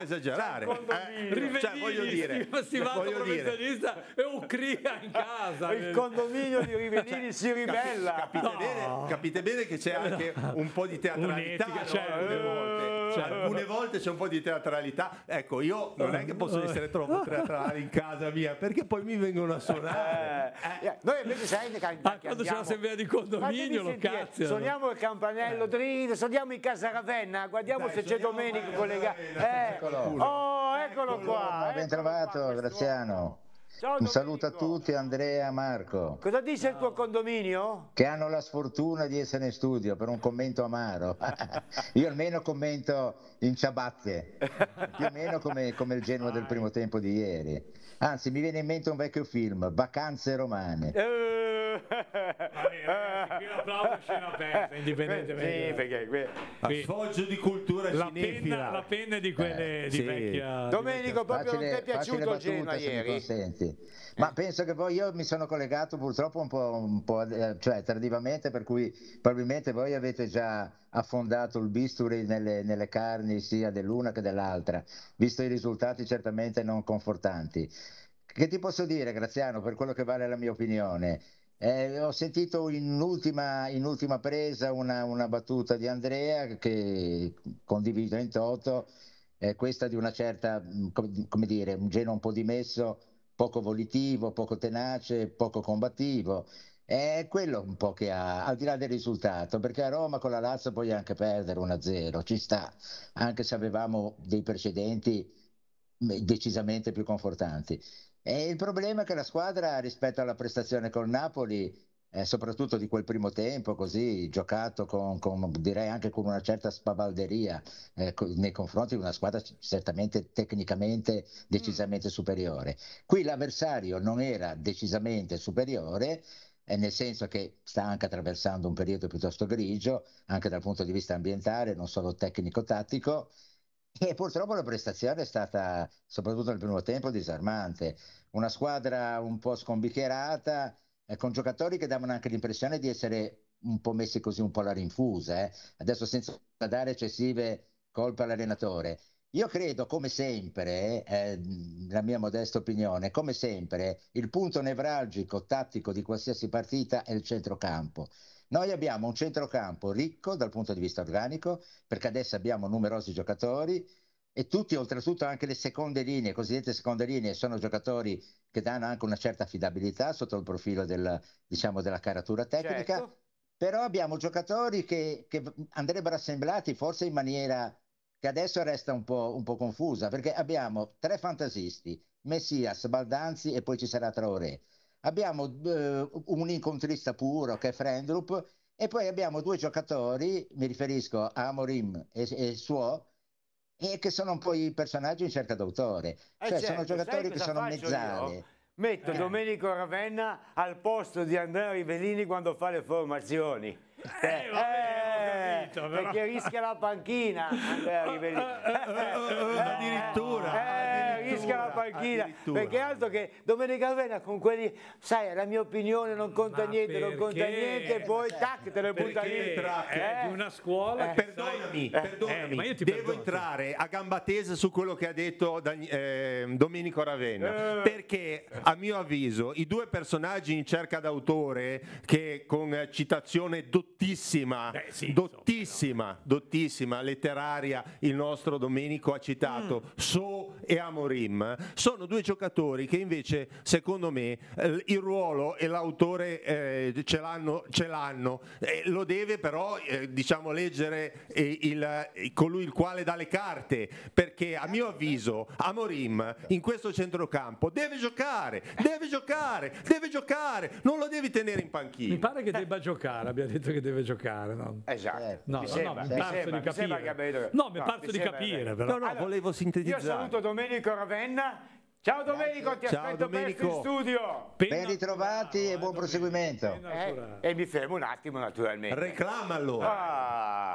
esagerare. Cioè, voglio dire, stimato professionista e un cria in casa. Il condominio di Rivellini si ribella. Capite bene che c'è anche un po' di teatralità, Un'etica, no? cioè, Alcune volte c'è un po' di teatralità. Ecco, io non è che posso essere troppo teatrale in casa mia, perché poi mi vengono a suonare. Noi invece sai che quando c'è l'assemblea di condominio lo cazzo. Suoniamo il campanello, suoniamo in casa Ravenna, guardiamo se c'è Domenico collegato. Oh, eccolo qua. Ben trovato, Graziano. Ciao, un saluto a tutti, Andrea e Marco. Cosa dice il tuo condominio? Che hanno la sfortuna di essere in studio per un commento amaro. Io almeno commento in ciabatte, più o meno come il Genoa del primo tempo di ieri. Anzi, mi viene in mente un vecchio film, Vacanze romane. Qui l'applauso è scena aperta, indipendentemente. Sì, perché a sfoggio di cultura cinefila. La penna di quelle di vecchia. Domenico, proprio non ti è piaciuto il Genoa ieri? Ma penso che poi io mi sono collegato purtroppo un po' cioè tardivamente, per cui probabilmente voi avete già affondato il bisturi nelle carni sia dell'una che dell'altra, visto i risultati certamente non confortanti. Che ti posso dire, Graziano, per quello che vale la mia opinione? Ho sentito in ultima presa una battuta di Andrea che condivido in toto, questa di una certa, come dire, un Genoa un po' dimesso, poco volitivo, poco tenace, poco combattivo. È quello un po' che ha, al di là del risultato, perché a Roma con la Lazio puoi anche perdere 1-0, ci sta, anche se avevamo dei precedenti decisamente più confortanti. E il problema è che la squadra, rispetto alla prestazione col Napoli, soprattutto di quel primo tempo, così giocato direi anche con una certa spavalderia nei confronti di una squadra certamente tecnicamente decisamente superiore. Qui l'avversario non era decisamente superiore, nel senso che sta anche attraversando un periodo piuttosto grigio, anche dal punto di vista ambientale, non solo tecnico-tattico. E purtroppo la prestazione è stata, soprattutto nel primo tempo, disarmante. Una squadra un po' scombiccherata, con giocatori che davano anche l'impressione di essere un po' messi così un po' alla rinfusa. Adesso senza dare eccessive colpe all'allenatore. Io credo, come sempre, la mia modesta opinione, come sempre, il punto nevralgico tattico di qualsiasi partita è il centrocampo. Noi abbiamo un centrocampo ricco dal punto di vista organico, perché adesso abbiamo numerosi giocatori e tutti, oltretutto anche le seconde linee, cosiddette seconde linee, sono giocatori che danno anche una certa affidabilità sotto il profilo della caratura tecnica, certo. Però abbiamo giocatori che andrebbero assemblati forse in maniera che adesso resta un po' confusa, perché abbiamo 3 fantasisti, Messias, Baldanzi e poi ci sarà Traoré. Abbiamo un incontrista puro che è Frendrup e poi abbiamo 2 giocatori, mi riferisco a Amorim e Suo, e che sono un po' i personaggi in cerca d'autore, cioè certo, sono giocatori che sono mezzali. Metto Domenico Ravenna al posto di Andrea Rivellini quando fa le formazioni. Perché rischia la panchina Andrea Rivellini. Addirittura rischia la panchina. Perché altro che Domenico Ravenna con quelli, sai, la mia opinione non conta niente, e poi tac, te le butta lì. Di una scuola. Perdonami, ma io devo entrare a gamba tesa su quello che ha detto Domenico Ravenna, perché a mio avviso i 2 personaggi in cerca d'autore, che con citazione dottissima, letteraria, il nostro Domenico ha citato So e Amorim, sono 2 giocatori che invece secondo me il ruolo e l'autore ce l'hanno, lo deve però leggere colui il quale dà le carte, perché a mio avviso Amorim in questo centrocampo deve giocare, non lo devi tenere in panchina. Mi pare che debba giocare, abbia detto che deve giocare, no? Esatto. Mi pare di capire. Però. No, volevo sintetizzare. Io saluto Domenico Ravenna. Ciao Domenico, ti aspetto presto in studio. Ben ritrovati e buon proseguimento. E mi fermo un attimo naturalmente. Reclama allora.